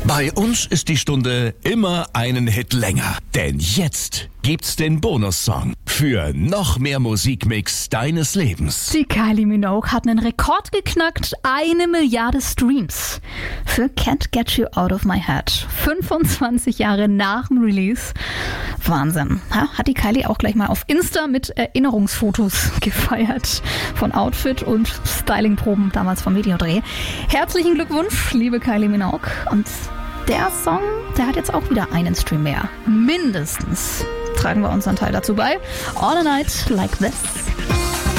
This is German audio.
Bei uns ist die Stunde immer einen Hit länger. Denn jetzt gibt's den Bonussong für noch mehr Musikmix deines Lebens. Die Kylie Minogue hat einen Rekord geknackt, 1 Milliarde Streams für Can't Get You Out of My Head. 25 Jahre nach dem Release. Wahnsinn. Hat die Kylie auch gleich mal auf Insta mit Erinnerungsfotos gefeiert von Outfit und Stylingproben damals vom Videodreh. Herzlichen Glückwunsch, liebe Kylie Minogue. Und der Song, der hat jetzt auch wieder einen Stream mehr. Mindestens. Tragen wir unseren Teil dazu bei. All a Night Like This.